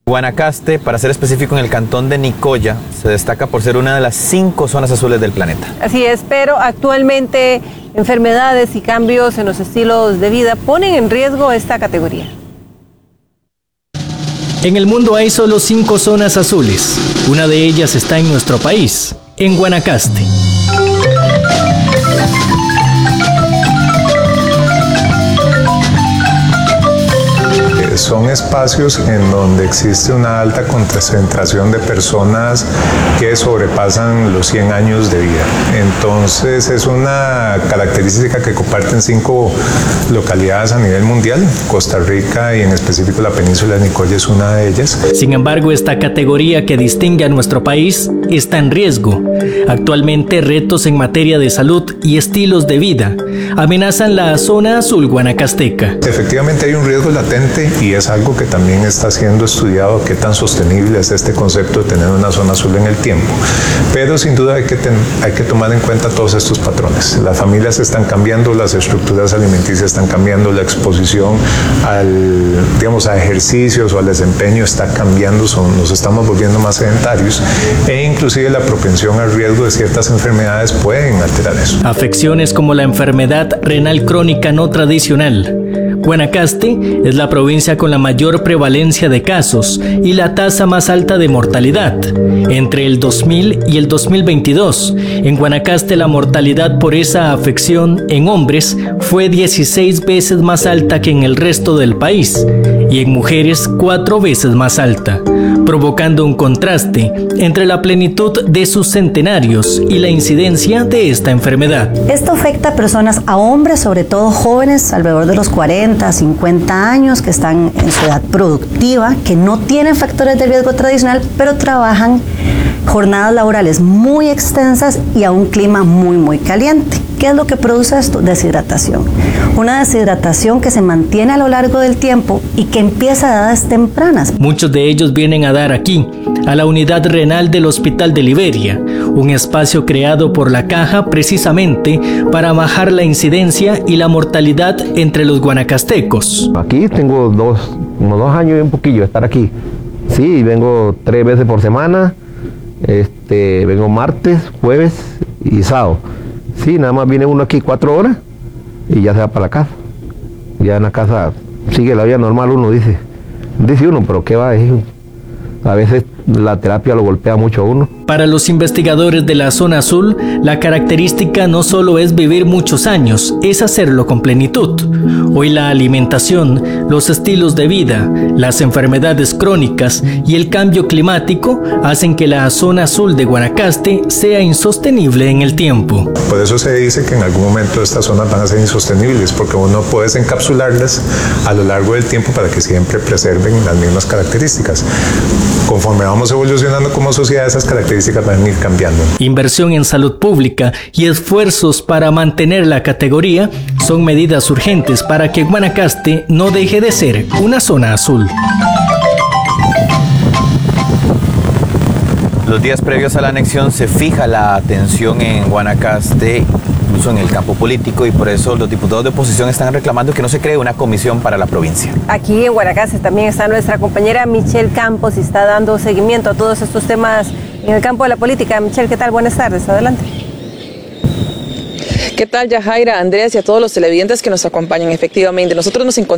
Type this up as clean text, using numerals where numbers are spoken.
Guanacaste, para ser específico en el cantón de Nicoya, se destaca por ser una de las 5 zonas azules del planeta. Así es, pero actualmente enfermedades y cambios en los estilos de vida ponen en riesgo esta categoría. En el mundo hay solo 5 zonas azules. Una de ellas está en nuestro país, en Guanacaste. Son espacios en donde existe una alta concentración de personas que sobrepasan los 100 años de vida. Entonces es una característica que comparten 5 localidades a nivel mundial. Costa Rica y en específico la península de Nicoya es una de ellas. Sin embargo, esta categoría que distingue a nuestro país está en riesgo. Actualmente, retos en materia de salud y estilos de vida amenazan la zona azul guanacasteca. Efectivamente hay un riesgo latente y es algo que también está siendo estudiado, qué tan sostenible es este concepto de tener una zona azul en el tiempo. Pero sin duda hay que tomar en cuenta todos estos patrones. Las familias están cambiando, las estructuras alimenticias están cambiando, la exposición a ejercicios o al desempeño está cambiando, nos estamos volviendo más sedentarios e inclusive la propensión al riesgo de ciertas enfermedades pueden alterar eso. Afecciones como la enfermedad renal crónica no tradicional. Guanacaste es la provincia con la mayor prevalencia de casos y la tasa más alta de mortalidad. Entre el 2000 y el 2022, en Guanacaste la mortalidad por esa afección en hombres fue 16 veces más alta que en el resto del país y en mujeres 4 veces más alta, provocando un contraste entre la plenitud de sus centenarios y la incidencia de esta enfermedad. Esto afecta a personas, a hombres, sobre todo jóvenes, alrededor de los 40, 50 años, que están en su edad productiva, que no tienen factores de riesgo tradicional, pero trabajan jornadas laborales muy extensas y a un clima muy caliente. ¿Qué es lo que produce esto? Deshidratación. Una deshidratación que se mantiene a lo largo del tiempo y que empieza a edades tempranas. Muchos de ellos vienen a dar aquí, a la unidad renal del Hospital de Liberia, un espacio creado por la Caja precisamente para bajar la incidencia y la mortalidad entre los guanacastecos. Aquí tengo unos 2 años y un poquillo de estar aquí. Sí, vengo 3 veces por semana. Vengo martes, jueves y sábado. Sí, nada más viene uno aquí 4 horas y ya se va para la casa. Ya en la casa sigue la vida normal, uno dice uno, pero ¿qué va a decir? A veces la terapia lo golpea mucho a uno. Para los investigadores de la zona azul, la característica no solo es vivir muchos años, es hacerlo con plenitud. Hoy la alimentación, los estilos de vida, las enfermedades crónicas y el cambio climático hacen que la zona azul de Guanacaste sea insostenible en el tiempo. Por eso se dice que en algún momento estas zonas van a ser insostenibles, porque uno puede encapsularlas a lo largo del tiempo para que siempre preserven las mismas características. Conforme vamos evolucionando como sociedad, esas características van a ir cambiando. Inversión en salud pública y esfuerzos para mantener la categoría son medidas urgentes para que Guanacaste no deje de ser una zona azul. Los días previos a la anexión se fija la atención en Guanacaste, incluso en el campo político, y por eso los diputados de oposición están reclamando que no se cree una comisión para la provincia. Aquí en Guanacaste también está nuestra compañera Michelle Campos y está dando seguimiento a todos estos temas en el campo de la política. Michelle, ¿qué tal? Buenas tardes, adelante. ¿Qué tal, Yajaira, Andrés y a todos los televidentes que nos acompañan? Efectivamente, nosotros nos encontramos